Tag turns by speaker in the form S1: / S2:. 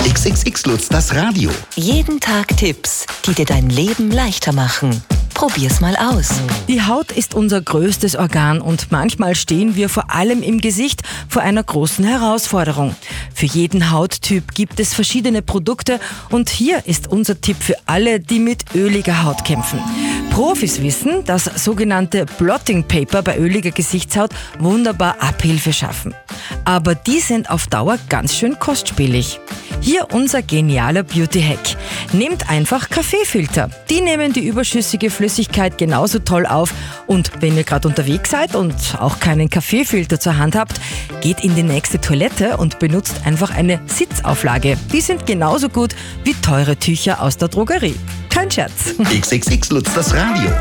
S1: XXX Lutz, das Radio.
S2: Jeden Tag Tipps, die dir dein Leben leichter machen. Probier's mal aus.
S3: Die Haut ist unser größtes Organ und manchmal stehen wir vor allem im Gesicht vor einer großen Herausforderung. Für jeden Hauttyp gibt es verschiedene Produkte und hier ist unser Tipp für alle, die mit öliger Haut kämpfen. Profis wissen, dass sogenannte Blotting Paper bei öliger Gesichtshaut wunderbar Abhilfe schaffen. Aber die sind auf Dauer ganz schön kostspielig. Hier unser genialer Beauty-Hack. Nehmt einfach Kaffeefilter. Die nehmen die überschüssige Flüssigkeit genauso toll auf. Und wenn ihr gerade unterwegs seid und auch keinen Kaffeefilter zur Hand habt, geht in die nächste Toilette und benutzt einfach eine Sitzauflage. Die sind genauso gut wie teure Tücher aus der Drogerie. Kein Scherz.
S1: XXX Lutz, das Radio.